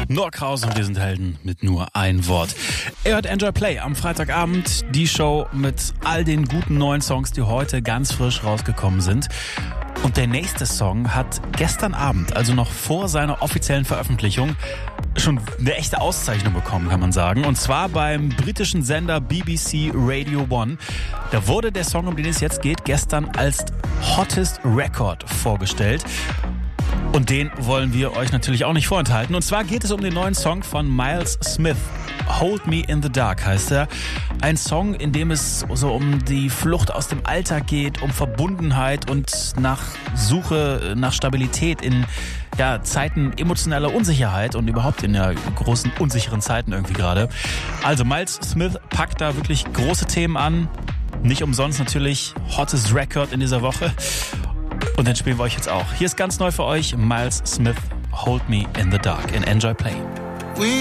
Noah Krause und wir sind Helden mit nur ein Wort. Ihr hört Enjoy Play am Freitagabend, die Show mit all den guten neuen Songs, die heute ganz frisch rausgekommen sind. Und der nächste Song hat gestern Abend, also noch vor seiner offiziellen Veröffentlichung, schon eine echte Auszeichnung bekommen, kann man sagen. Und zwar beim britischen Sender BBC Radio 1. Da wurde der Song, um den es jetzt geht, gestern als Hottest Record vorgestellt. Und den wollen wir euch natürlich auch nicht vorenthalten. Und zwar geht es um den neuen Song von Miles Smith. Hold Me in the Dark heißt er. Ein Song, in dem es so um die Flucht aus dem Alltag geht, um Verbundenheit und nach Suche nach Stabilität in Zeiten emotionaler Unsicherheit und überhaupt in großen unsicheren Zeiten irgendwie gerade. Also Miles Smith packt da wirklich große Themen an. Nicht umsonst natürlich Hottest Record in dieser Woche. Und den spielen wir euch jetzt auch. Hier ist ganz neu für euch Miles Smith, Hold Me in the Dark in Enjoy Play.